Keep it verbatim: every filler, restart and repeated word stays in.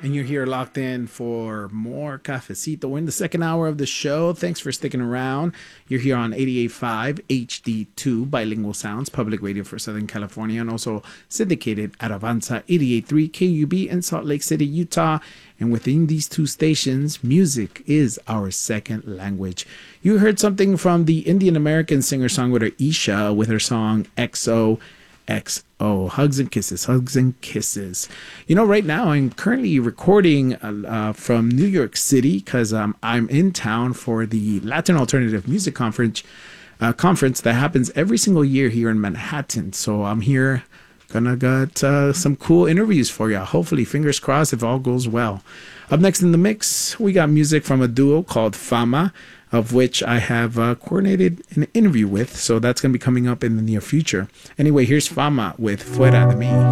And you're here locked in for more Cafecito. We're in the second hour of the show. Thanks for sticking around. You're here on eighty-eight point five H D two, Bilingual Sounds, public radio for Southern California, and also syndicated at Avanza eighty-eight point three K U B in Salt Lake City, Utah. And within these two stations, music is our second language. You heard something from the Indian American singer-songwriter Isha with her song X O X O, Hugs and Kisses, Hugs and Kisses. You know, right now I'm currently recording uh, uh, from New York City because um, I'm in town for the Latin Alternative Music Conference, uh, conference that happens every single year here in Manhattan. So I'm here, gonna get uh, some cool interviews for you. Hopefully, fingers crossed, if all goes well. Up next in the mix, we got music from a duo called Fama, of which I have uh, coordinated an interview with. So that's going to be coming up in the near future. Anyway, here's Fama with Fuera de Mí.